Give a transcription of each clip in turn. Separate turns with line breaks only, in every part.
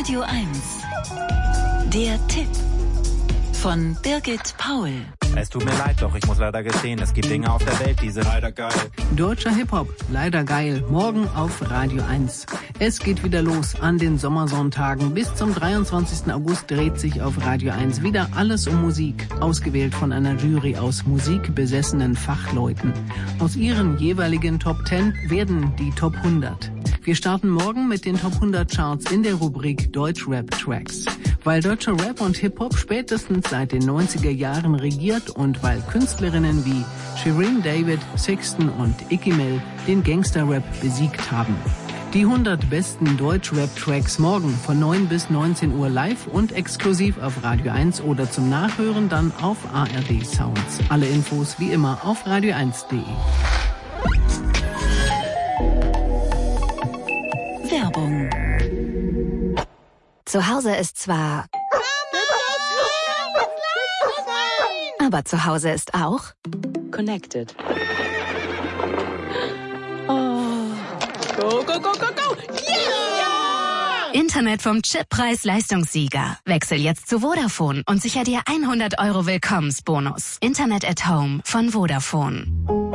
Radio 1. Der Tipp von Birgit Paul.
Es tut mir leid, doch ich muss leider gestehen, es gibt Dinge auf der Welt, die sind leider geil.
Deutscher Hip-Hop, leider geil, morgen auf Radio 1. Es geht wieder los an den Sommersonntagen. Bis zum 23. August dreht sich auf Radio 1 wieder alles um Musik, ausgewählt von einer Jury aus musikbesessenen Fachleuten. Aus ihren jeweiligen Top 10 werden die Top 100. Wir starten morgen mit den Top 100 Charts in der Rubrik Deutschrap-Tracks. Weil deutscher Rap und Hip-Hop spätestens seit den 90er Jahren regiert und weil Künstlerinnen wie Shirin David, Sixten und Icky Mill den Gangster-Rap besiegt haben. Die 100 besten Deutsch-Rap-Tracks morgen von 9 bis 19 Uhr live und exklusiv auf Radio 1 oder zum Nachhören dann auf ARD Sounds. Alle Infos wie immer auf radio1.de.
Werbung.
Zu Hause ist zwar... Aber zu Hause ist auch...
Connected. Oh. Go, go, go, go, go! Yeah!
Internet vom Chippreis-Leistungssieger. Wechsel jetzt zu Vodafone und sicher dir 100 € Willkommensbonus. Internet at Home von Vodafone.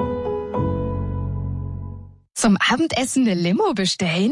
Zum Abendessen eine Limo bestellen?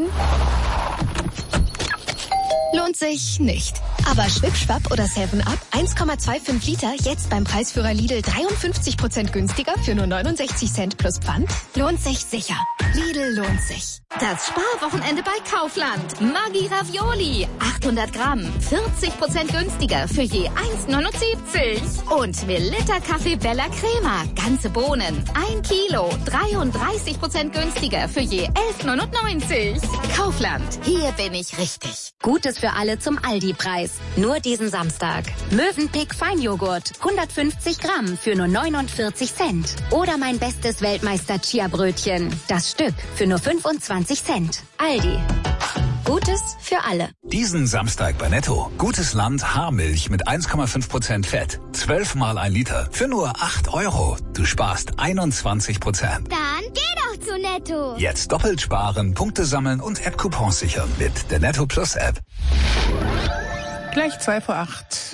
Lohnt sich nicht. Aber Schwip-Schwapp oder 7-Up 1,25 Liter jetzt beim Preisführer Lidl 53% günstiger für nur 69 Cent plus Pfand? Lohnt sich sicher. Lidl lohnt sich.
Das Sparwochenende bei Kaufland. Maggi Ravioli. 800 Gramm. 40% günstiger für je 1,79. Und Melitta Kaffee Bella Crema. Ganze Bohnen. 1 Kilo. 33% günstiger für je 11,99. Kaufland. Hier bin ich richtig.
Gutes für alle zum Aldi-Preis. Nur diesen Samstag. Mövenpick Feinjoghurt. 150 Gramm für nur 49 Cent. Oder mein bestes Weltmeister-Chia-Brötchen. Das Stück für nur 25 Cent. Aldi. Gutes für alle.
Diesen Samstag bei Netto. Gutes Land Haarmilch mit 1,5% Fett. 12 mal 1 Liter für nur 8 €. Du sparst 21%.
Dann geh doch zu Netto.
Jetzt doppelt sparen, Punkte sammeln und App-Coupons sichern mit der Netto Plus App.
Gleich 7:45.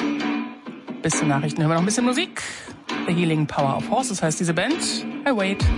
Bis zu Nachrichten hören wir noch ein bisschen Musik. The Healing Power of Horses heißt diese Band. I Wait.